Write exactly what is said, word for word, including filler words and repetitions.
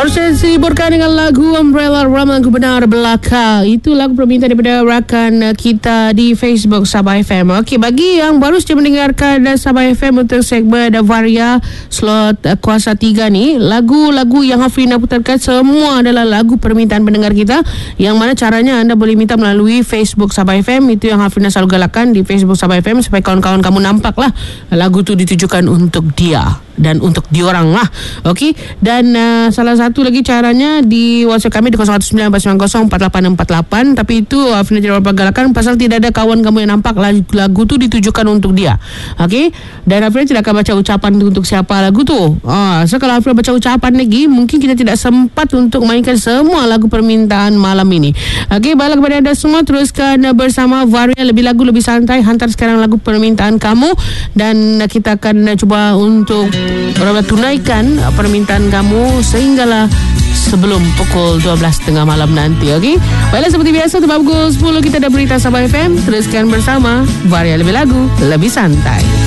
Baru saya dihiburkan dengan lagu Umbrella Ram, lagu Benar Belaka. Itu lagu permintaan daripada rakan kita di Facebook Sabah F M. Okey, bagi yang baru saja mendengarkan Sabah F M untuk segmen Varia slot uh, kuasa tiga ni, lagu-lagu yang Hafrina putarkan semua adalah lagu permintaan pendengar kita, yang mana caranya anda boleh minta melalui Facebook Sabah F M. Itu yang Hafrina selalu galakkan di Facebook Sabah F M, supaya kawan-kawan kamu nampaklah lagu tu ditujukan untuk dia dan untuk diorang lah. Okey, dan uh, salah satu lagi caranya di WhatsApp kami di kosong satu sembilan empat sembilan kosong empat lapan empat lapan. Tapi itu Afina tidak berapa galakan pasal tidak ada kawan kamu yang nampak lagu, lagu tu ditujukan untuk dia. Okey, dan Afina tidak akan baca ucapan tu untuk siapa lagu tu. Ah, so kalau Afina baca ucapan lagi, mungkin kita tidak sempat untuk mainkan semua lagu permintaan malam ini. Okey, baiklah kepada anda semua, teruskan bersama Varia, lebih lagu lebih santai. Hantar sekarang lagu permintaan kamu dan kita akan cuba untuk tunaikan permintaan kamu sehinggalah sebelum pukul dua belas tiga puluh malam nanti. Okey, baiklah, seperti biasa untuk pukul sepuluh kita ada berita Sabah F M. Teruskan bersama Varia, lebih lagu lebih santai.